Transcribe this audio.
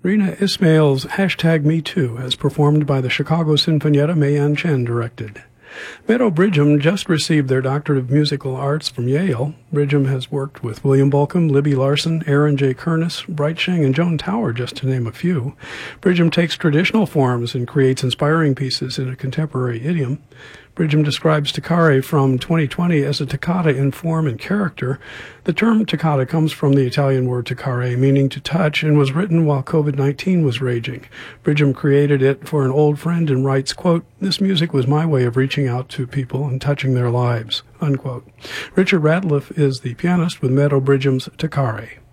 Rina Ismail's #MeToo, as performed by the Chicago Sinfonietta Mayan Chen directed. Meadow Bridgham just received their Doctorate of Musical Arts from Yale. Bridgham has worked with William Bolcom, Libby Larsen, Aaron J. Kernis, Bright Sheng, and Joan Tower, just to name a few. Bridgham takes traditional forms and creates inspiring pieces in a contemporary idiom. Bridgham describes Toccare from 2020 as a toccata in form and character. The term toccata comes from the Italian word toccare, meaning to touch, and was written while COVID-19 was raging. Bridgham created it for an old friend and writes, quote, "This music was my way of reaching out to people and touching their lives," unquote. Richard Ratliff is the pianist with Meadow Bridgham's Toccare.